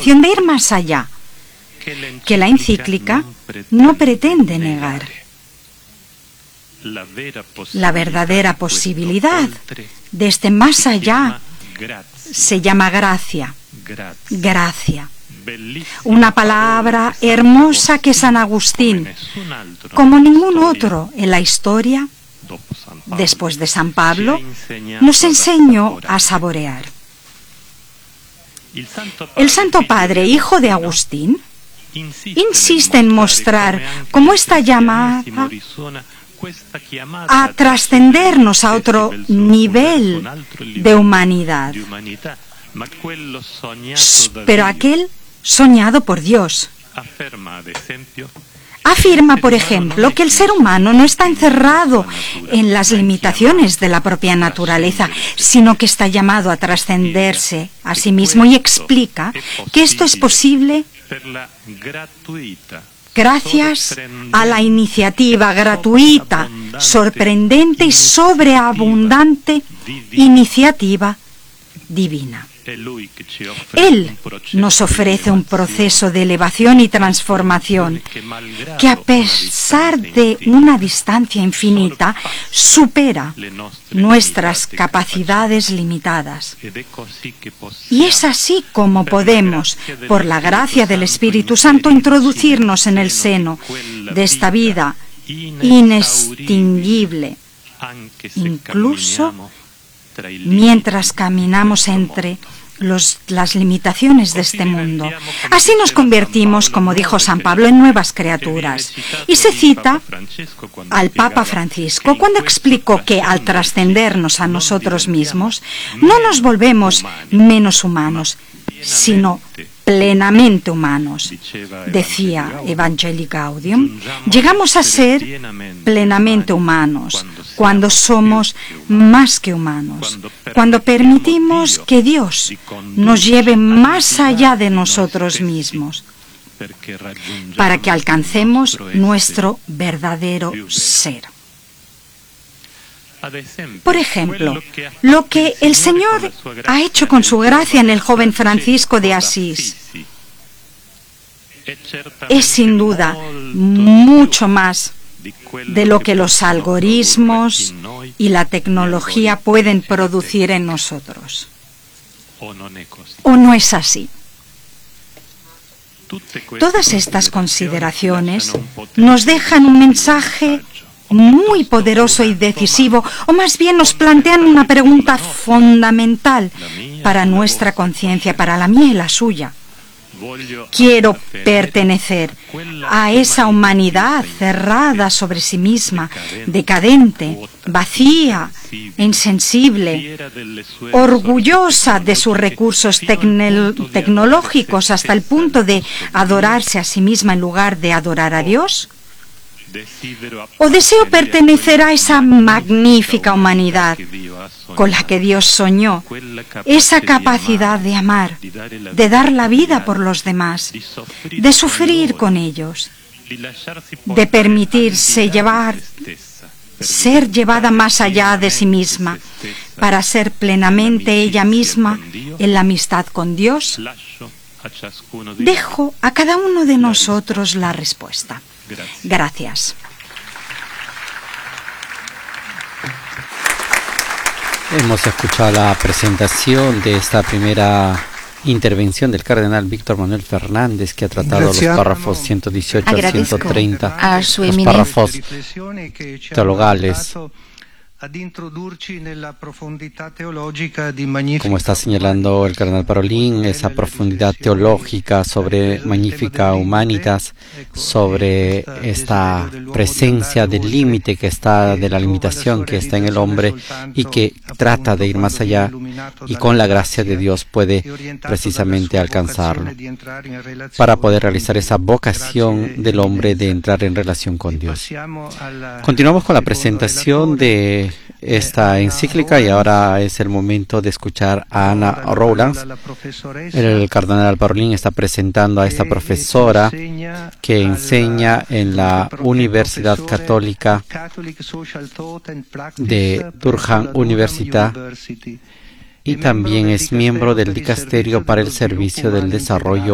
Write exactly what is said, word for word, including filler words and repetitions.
intención de ir más allá, que la encíclica no pretende negar. La verdadera posibilidad de este más allá se llama gracia. Gracia. Una palabra hermosa que San Agustín, como ningún otro en la historia, después de San Pablo, nos enseñó a saborear. El Santo Padre, hijo de Agustín, insiste en mostrar cómo esta llamada a trascendernos a otro nivel de humanidad, pero aquel soñado por Dios. Afirma, por ejemplo, que el ser humano no está encerrado en las limitaciones de la propia naturaleza, sino que está llamado a trascenderse a sí mismo, y explica que esto es posible gracias a la iniciativa gratuita, sorprendente y sobreabundante iniciativa divina. Él nos ofrece un proceso de elevación y transformación que, a pesar de una distancia infinita, supera nuestras capacidades limitadas. Y es así como podemos, por la gracia del Espíritu Santo, introducirnos en el seno de esta vida inextinguible, incluso mientras caminamos entre los, las limitaciones de este mundo. Así nos convertimos, como dijo San Pablo, en nuevas criaturas. Y se cita al Papa Francisco cuando explicó que al trascendernos a nosotros mismos, no nos volvemos menos humanos, sino plenamente humanos. Decía Evangelii Gaudium, llegamos a ser plenamente humanos cuando somos más que humanos, cuando permitimos que Dios nos lleve más allá de nosotros mismos, para que alcancemos nuestro verdadero ser. Por ejemplo, lo que el Señor ha hecho con su gracia en el joven Francisco de Asís es sin duda mucho más de lo que los algoritmos y la tecnología pueden producir en nosotros. ¿O no es así? Todas estas consideraciones nos dejan un mensaje muy poderoso y decisivo, o más bien nos plantean una pregunta fundamental para nuestra conciencia, para la mía y la suya. Quiero pertenecer a esa humanidad cerrada sobre sí misma, decadente, vacía, insensible, orgullosa de sus recursos tecnológicos hasta el punto de adorarse a sí misma en lugar de adorar a Dios. ¿O deseo pertenecer a esa magnífica humanidad con la que Dios soñó, esa capacidad de amar, de dar la vida por los demás, de sufrir con ellos, de permitirse llevar, ser llevada más allá de sí misma, para ser plenamente ella misma en la amistad con Dios? Dejo a cada uno de nosotros la respuesta. Gracias. Hemos escuchado la presentación de esta primera intervención del cardenal Víctor Manuel Fernández, que ha tratado Gracias. los párrafos ciento dieciocho a ciento treinta, a su los eminencia. párrafos teologales. Como está señalando el cardenal Parolin, esa profundidad teológica sobre Magnificat Humanitas, sobre esta presencia del límite que está, de la limitación que está en el hombre y que trata de ir más allá y con la gracia de Dios puede precisamente alcanzarlo para poder realizar esa vocación del hombre de entrar en relación con Dios. Continuamos con la presentación de esta encíclica y ahora es el momento de escuchar a Ana Rowlands. El cardenal Parolin está presentando a esta profesora que enseña en la Universidad Católica de Durham University y también es miembro del Dicasterio para el Servicio del Desarrollo